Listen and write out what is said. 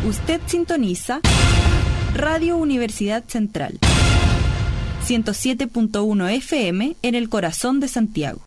Usted sintoniza Radio Universidad Central, 107.1 FM en el corazón de Santiago.